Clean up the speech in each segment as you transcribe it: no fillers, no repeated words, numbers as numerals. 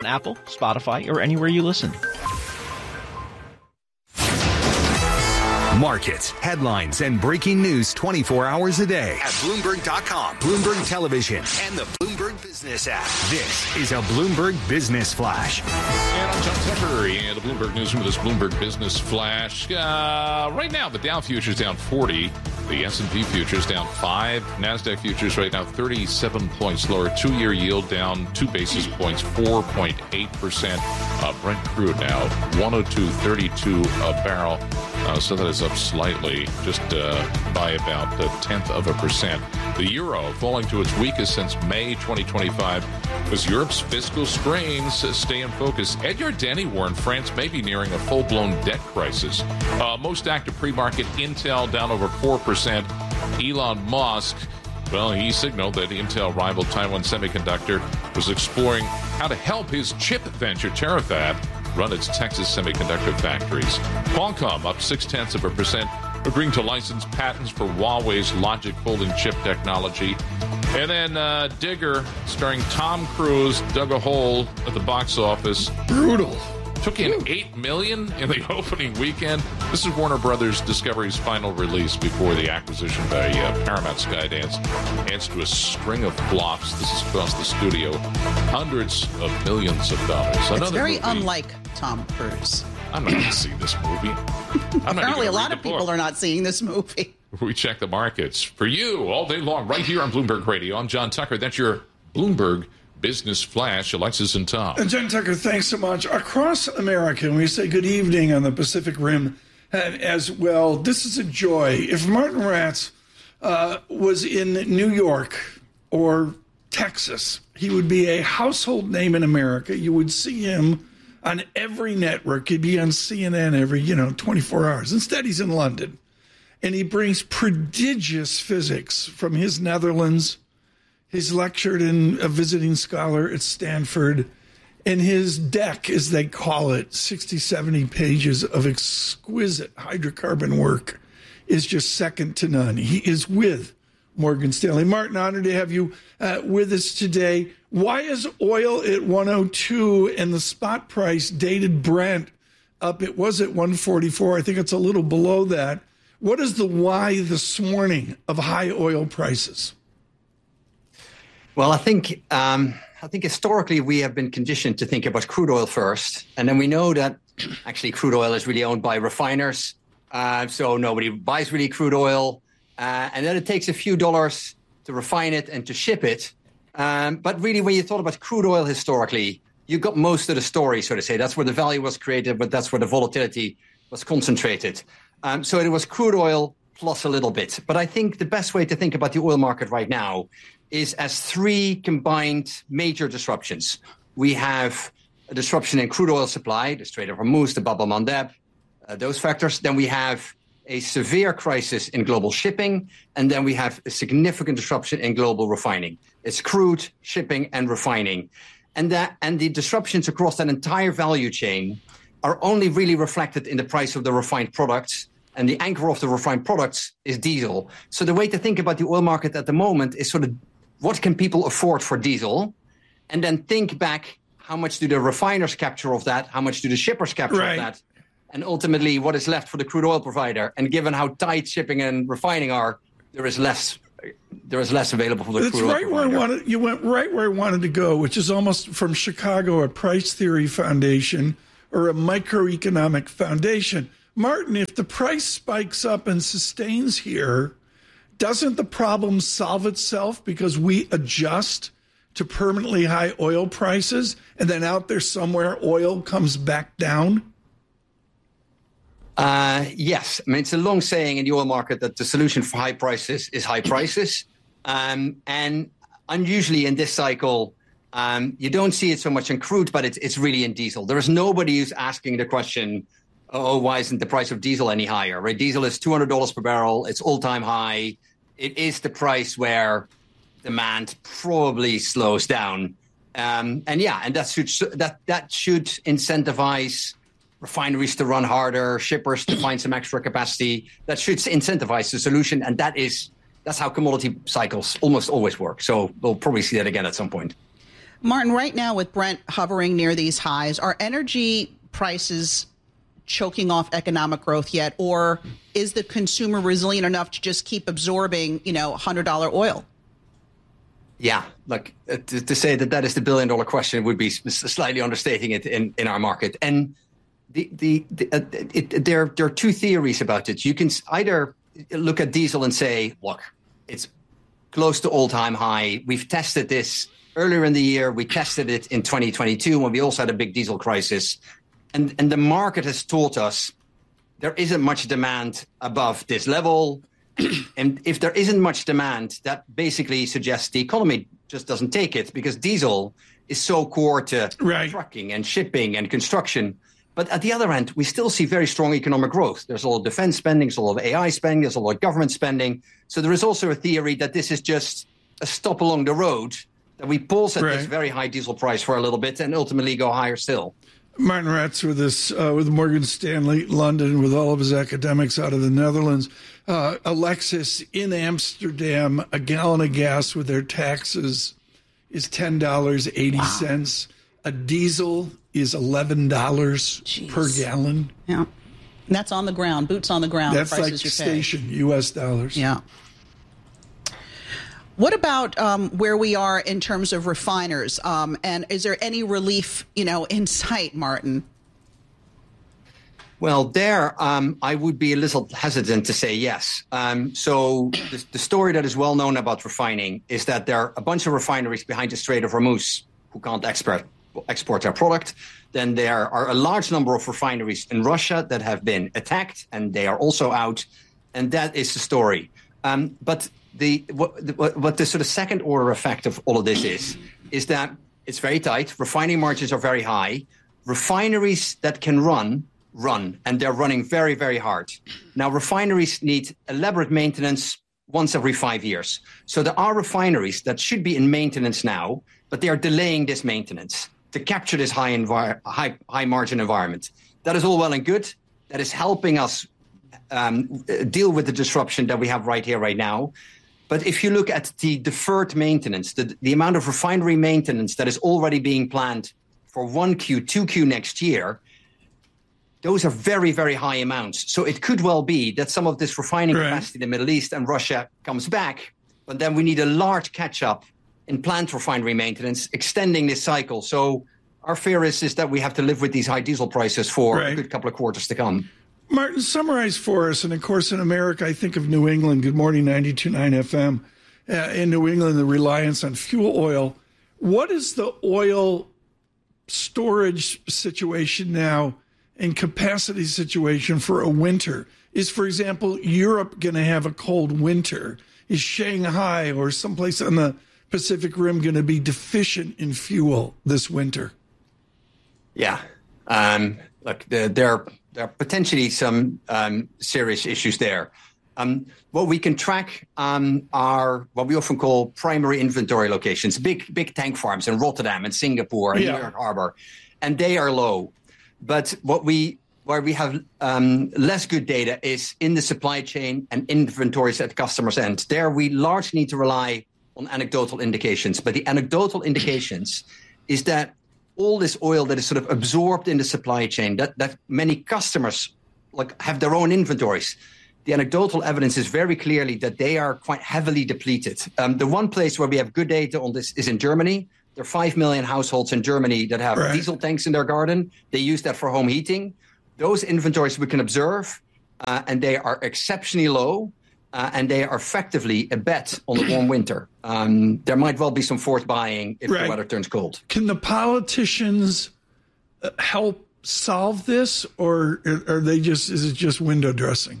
Apple, Spotify, or anywhere you listen. Markets, headlines, and breaking news 24 hours a day at Bloomberg.com, Bloomberg Television, and the Bloomberg Business app. This is a Bloomberg Business Flash. And I'm John Tucker in the Bloomberg Newsroom with this Bloomberg Business Flash. Right now, the Dow futures down 40. The S&P futures down 5. NASDAQ futures right now 37 points lower. 2-year yield down 2 basis points, 4.8%. Brent crude now 102.32 a barrel. So that is up slightly, just by about 0.1%. The euro falling to its weakest since May 2025 as Europe's fiscal strains stay in focus. Edgar Denny warned France may be nearing a full-blown debt crisis. Most active pre-market, Intel down over 4%. Elon Musk, well, he signaled that Intel rival Taiwan Semiconductor was exploring how to help his chip venture, Terafab, run its Texas semiconductor factories. Qualcomm up 0.6%, agreeing to license patents for Huawei's logic folding chip technology. And then Digger, starring Tom Cruise, dug a hole at the box office. Brutal. Took in $8 million in the opening weekend. This is Warner Brothers Discovery's final release before the acquisition by Paramount Skydance. Adds to a string of flops. This has cost the studio hundreds of millions of dollars. It's very unlike Tom Cruise. I'm not going to see this movie. Apparently, a lot of people are not seeing this movie. We check the markets for you all day long, right here on Bloomberg Radio. I'm John Tucker. That's your Bloomberg Business Flash, Alexis and Tom. And John Tucker, thanks so much. Across America, we say good evening on the Pacific Rim as well. This is a joy. If Martin Ratz was in New York or Texas, he would be a household name in America. You would see him on every network. He'd be on CNN every, 24 hours. Instead, he's in London. And he brings prodigious physics from his Netherlands. He's lectured in a visiting scholar at Stanford. And his deck, as they call it, 60, 70 pages of exquisite hydrocarbon work, is just second to none. He is with Morgan Stanley. Martin, honored to have you with us today. Why is oil at 102 and the spot price, dated Brent, up? It was at 144. I think it's a little below that. What is the why this morning of high oil prices? Well, I think historically we have been conditioned to think about crude oil first, and then we know that actually crude oil is really owned by refiners, so nobody buys really crude oil, and then it takes a few dollars to refine it and to ship it. But really, when you thought about crude oil historically, you got most of the story, so to say. That's where the value was created, but that's where the volatility was concentrated. So it was crude oil plus a little bit. But I think the best way to think about the oil market right now is as 3 combined major disruptions. We have a disruption in crude oil supply, the Strait of Hormuz, the Bab el-Mandeb, those factors. Then we have a severe crisis in global shipping, and then we have a significant disruption in global refining. It's crude, shipping, and refining. And the disruptions across that entire value chain are only really reflected in the price of the refined products. And the anchor of the refined products is diesel. So the way to think about the oil market at the moment is sort of what can people afford for diesel? And then think back, how much do the refiners capture of that? How much do the shippers capture of that? And ultimately, what is left for the crude oil provider? And given how tight shipping and refining are, there is less available for the crude oil provider. You went right where I wanted to go, which is almost from Chicago, a price theory foundation or a microeconomic foundation. Martin, if the price spikes up and sustains here, doesn't the problem solve itself because we adjust to permanently high oil prices and then out there somewhere oil comes back down? Yes. I mean, it's a long saying in the oil market that the solution for high prices is high prices. And unusually in this cycle, you don't see it so much in crude, but it's really in diesel. There is nobody who's asking the question, oh, why isn't the price of diesel any higher? Right? Diesel is $200 per barrel. It's all-time high. It is the price where demand probably slows down. And that should incentivize refineries to run harder, shippers to find some extra capacity. That should incentivize the solution. And that's how commodity cycles almost always work. So we'll probably see that again at some point. Martin, right now with Brent hovering near these highs, are energy prices choking off economic growth yet? Or is the consumer resilient enough to just keep absorbing, $100 oil? Yeah, look, to say that is the billion-dollar question would be slightly understating it in our market. And there are two theories about it. You can either look at diesel and say, look, it's close to all-time high. We've tested this earlier in the year. We tested it in 2022 when we also had a big diesel crisis. And the market has taught us there isn't much demand above this level. And if there isn't much demand, that basically suggests the economy just doesn't take it, because diesel is so core to trucking and shipping and construction. But at the other end, we still see very strong economic growth. There's a lot of defense spending, there's a lot of AI spending, there's a lot of government spending. So there is also a theory that this is just a stop along the road, that we pause at this very high diesel price for a little bit and ultimately go higher still. Martin Ratz with us, with Morgan Stanley, London, with all of his academics out of the Netherlands. Alexis, in Amsterdam, a gallon of gas with their taxes is $10.80. Wow. A diesel is $11 per gallon. Yeah. And that's on the ground, boots on the ground. That's like station U.S. dollars. Yeah. What about where we are in terms of refiners? And is there any relief, in sight, Martin? Well, there, I would be a little hesitant to say yes. So the story that is well known about refining is that there are a bunch of refineries behind the Strait of Hormuz who can't export their product. Then there are a large number of refineries in Russia that have been attacked, and they are also out. And that is the story. But what the sort of second order effect of all of this is that it's very tight. Refining margins are very high. Refineries that can run, and they're running very, very hard. Now, refineries need elaborate maintenance once every 5 years. So there are refineries that should be in maintenance now, but they are delaying this maintenance to capture this high margin environment. That is all well and good. That is helping us deal with the disruption that we have right here, right now. But if you look at the deferred maintenance, the amount of refinery maintenance that is already being planned for 1Q, 2Q next year, those are very, very high amounts. So it could well be that some of this refining capacity in the Middle East and Russia comes back, but then we need a large catch-up in plant refinery maintenance, extending this cycle. So our fear is that we have to live with these high diesel prices for a good couple of quarters to come. Martin, summarize for us, and of course in America, I think of New England, Good Morning 92.9 FM. In New England, the reliance on fuel oil. What is the oil storage situation now and capacity situation for a winter? Is, for example, Europe going to have a cold winter? Is Shanghai or someplace on the Pacific Rim going to be deficient in fuel this winter? Yeah. Look, there are potentially some serious issues there. What we can track are what we often call primary inventory locations, big tank farms in Rotterdam and Singapore and New York Harbor, and they are low. But where we have less good data is in the supply chain and inventories at customers' end. There we largely need to rely on anecdotal indications. But the anecdotal indications is that all this oil that is sort of absorbed in the supply chain, that many customers have their own inventories. The anecdotal evidence is very clearly that they are quite heavily depleted. The one place where we have good data on this is in Germany. There are 5 million households in Germany that have diesel tanks in their garden. They use that for home heating. Those inventories we can observe, and they are exceptionally low, and they are effectively a bet on the warm winter. There might well be some forced buying if the weather turns cold. Can the politicians help solve this, or is it just window dressing?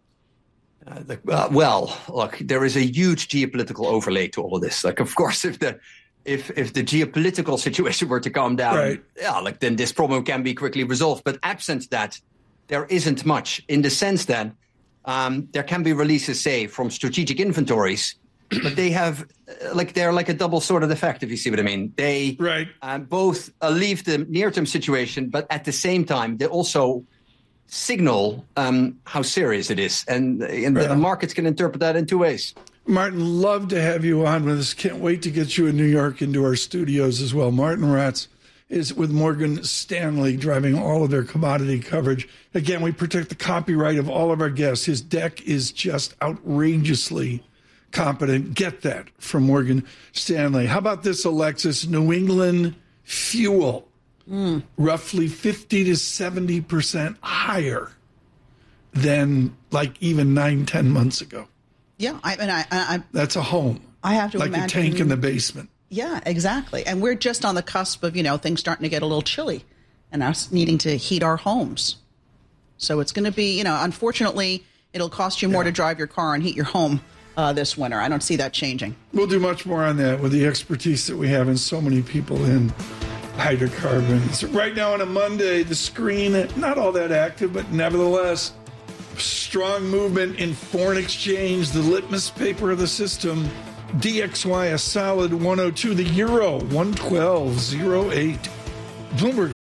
Well, look, there is a huge geopolitical overlay to all of this. Of course, if the geopolitical situation were to calm down, then this problem can be quickly resolved. But absent that, there isn't much, in the sense that there can be releases, say, from strategic inventories, but they have they're like a double-sworded effect, if you see what I mean. They both alleviate the near-term situation, but at the same time, they also signal how serious it is. And the markets can interpret that in two ways. Martin, love to have you on with us. Can't wait to get you in New York into our studios as well. Martin Ratz is with Morgan Stanley, driving all of their commodity coverage. Again, we protect the copyright of all of our guests. His deck is just outrageously competent. Get that from Morgan Stanley. How about this, Alexis? New England fuel, roughly 50 to 70% higher than like even 9-10 months ago. Yeah, I that's a home. I have to like imagine, a tank in the basement. Yeah, exactly. And we're just on the cusp of, things starting to get a little chilly and us needing to heat our homes. So it's going to be, unfortunately, it'll cost you more to drive your car and heat your home this winter. I don't see that changing. We'll do much more on that with the expertise that we have and so many people in hydrocarbons. Right now on a Monday, the screen, not all that active, but nevertheless, strong movement in foreign exchange, the litmus paper of the system. DXY a solid 102, the euro 112.08. Bloomberg